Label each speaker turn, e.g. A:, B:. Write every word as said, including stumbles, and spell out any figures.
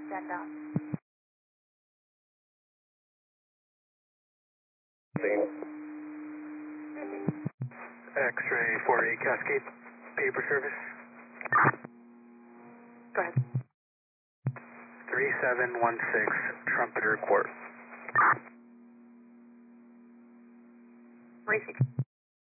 A: Stand down.
B: X-ray four eight Cascade, paper service.
A: Go ahead.
B: three seven one six, Trumpeter Court.
A: Racing.